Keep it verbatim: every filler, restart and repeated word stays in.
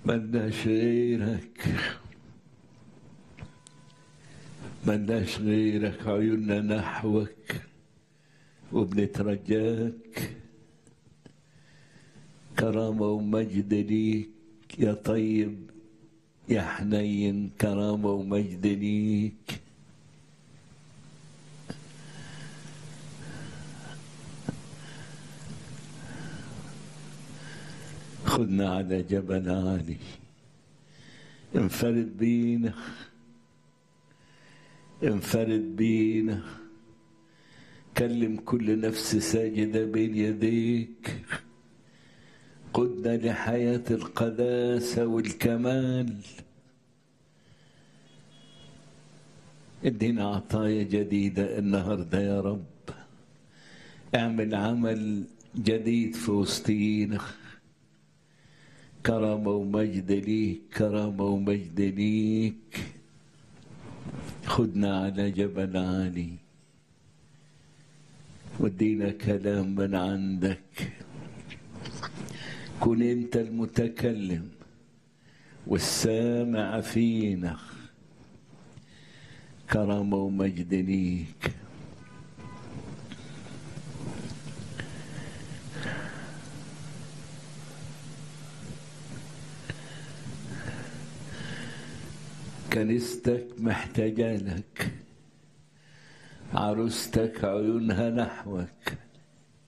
ملناش غيرك، ملناش غيرك، عيوننا نحوك وبنترجاك. كرامة ومجد ليك يا طيب يا حنين، كرامة ومجد ليك. خذنا على جبل عالي، انفرد بينا، انفرد بينا، كلم كل نفس ساجدة بين يديك. قدنا لحياة القداسة والكمال. ادينا عطايا جديدة النهاردة يا رب، اعمل عمل جديد في وسطينا. كرامة ومجد ليك، كرامة ومجد ليك. خدنا على جبل عالي ودينا كلام من عندك. كن انت المتكلم والسامع فينا. كرامة ومجد ليك. كنيستك محتاجة لك، عروستك عيونها نحوك.